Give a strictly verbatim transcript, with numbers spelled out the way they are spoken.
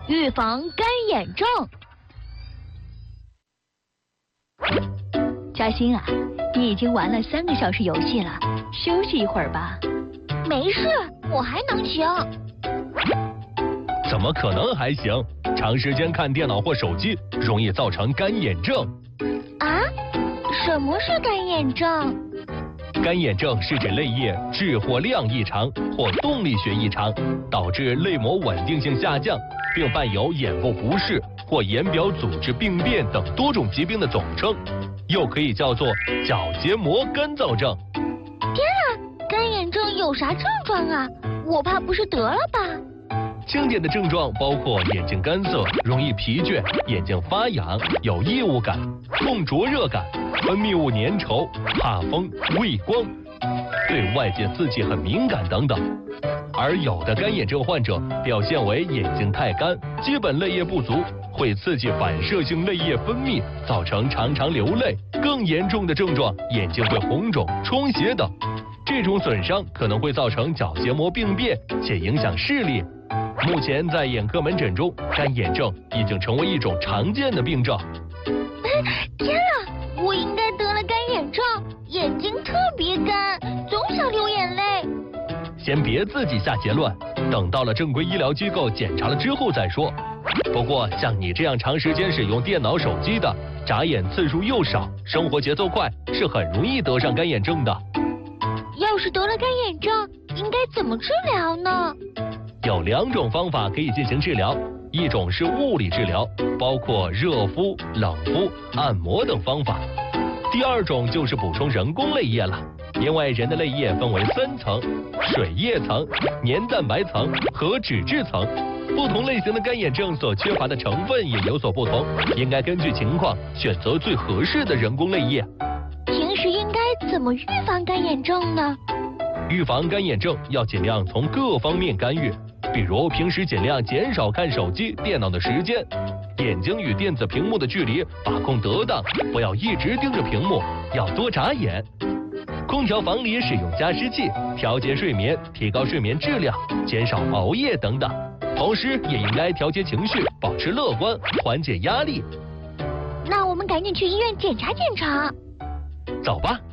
预防干眼症。嘉欣啊，你已经玩了三个小时游戏了，休息一会儿吧。 没事，我还能行。 怎么可能还行？长时间看电脑或手机容易造成干眼症。 啊？什么是干眼症？ 干眼症是指泪液质或量异常或动力学异常，导致泪膜稳定性下降，并伴有眼部不适或眼表组织病变等多种疾病的总称，又可以叫做角结膜干燥症。 天啊，干眼症有啥症状啊？我怕不是得了吧？ 经典的症状包括眼睛干涩、容易疲倦、眼睛发痒、有异物感、痛灼热感、分泌物粘稠、怕风、畏光、对外界刺激很敏感等等。而有的干眼症患者表现为眼睛太干，基本泪液不足，会刺激反射性泪液分泌，造成常常流泪。更严重的症状，眼睛会红肿、充血等。这种损伤可能会造成角结膜病变，且影响视力。目前在眼科门诊中，干眼症已经成为一种常见的病症。 天啊，我应该得了干眼症，眼睛特别干，总想流眼泪。 先别自己下结论，等到了正规医疗机构检查了之后再说。不过像你这样长时间使用电脑手机的，眨眼次数又少，生活节奏快，是很容易得上干眼症的。 要是得了干眼症，应该怎么治疗呢？ 有两种方法可以进行治疗，一种是物理治疗，包括热敷、冷敷、按摩等方法。第二种就是补充人工泪液了，因为人的泪液分为三层：水液层、黏蛋白层和脂质层。不同类型的干眼症所缺乏的成分也有所不同，应该根据情况选择最合适的人工泪液。 平时应该怎么预防干眼症呢？ 预防干眼症要尽量从各方面干预，比如平时尽量减少看手机、电脑的时间，眼睛与电子屏幕的距离把控得当，不要一直盯着屏幕，要多眨眼。空调房里使用加湿器，调节睡眠，提高睡眠质量，减少熬夜等等。同时也应该调节情绪，保持乐观，缓解压力。 那我们赶紧去医院检查检查。 走吧。